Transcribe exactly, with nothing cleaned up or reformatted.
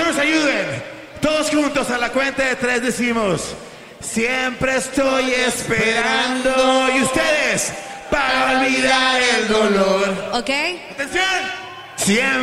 nos ayuden. Todos juntos a la cuenta de tres decimos: siempre estoy esperando. Y ustedes, para olvidar el dolor. ¿Ok? Atención. Siempre.